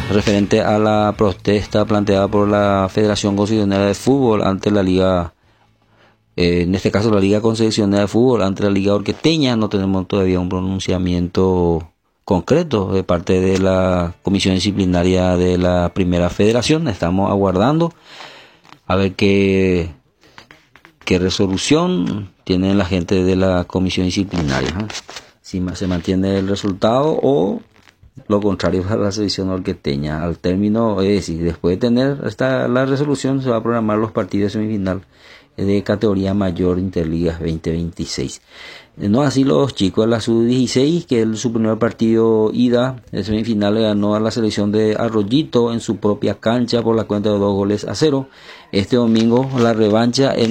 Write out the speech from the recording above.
referente a la protesta planteada por la Federación Concesionada de Fútbol ante la Liga, en este caso la Liga Concesionada de Fútbol ante la Liga Orqueteña. No tenemos todavía un pronunciamiento concreto de parte de la Comisión Disciplinaria de la Primera Federación. Estamos aguardando a ver qué resolución tienen la gente de la Comisión Disciplinaria, ¿eh? Si se mantiene el resultado o lo contrario para la selección orqueteña. Al término, si después de tener la resolución, se va a programar los partidos de semifinal de categoría mayor Interligas 2026. No así los chicos de la sub-16, que su primer partido ida de semifinal le ganó a la selección de Arroyito en su propia cancha por la cuenta de 2-0. Este domingo la revancha en